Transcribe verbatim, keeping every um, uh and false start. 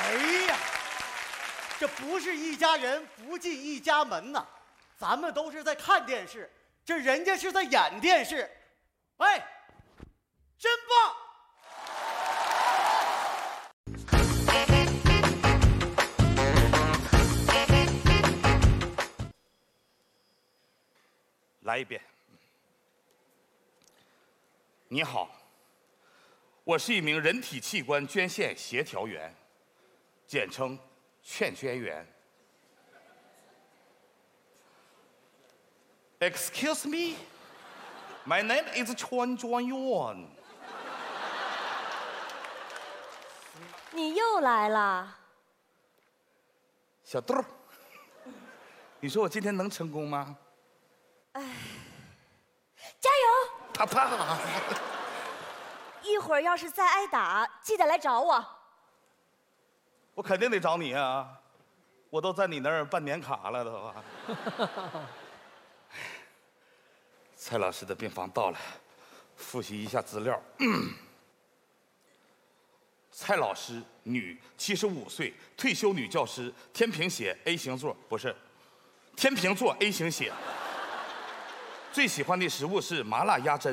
哎呀，这不是一家人不进一家门呐，咱们都是在看电视，这人家是在演电视。哎，真棒！ 来一遍。你好，我是一名人体器官捐献协调员，简称劝捐员。Excuse me, my name is 劝捐员。 你又来了， 小豆儿，你说我今天能成功吗？ 哎，加油！ 啪啪！ 一会儿要是再挨打，记得来找我。 我肯定得找你啊！我都在你那儿办年卡了，都啊。蔡老师的病房到了，复习一下资料。嗯、蔡老师，女，七十五岁，退休女教师，天平血 A 型座，不是，天平座 A 型血。最喜欢的食物是麻辣鸭胗。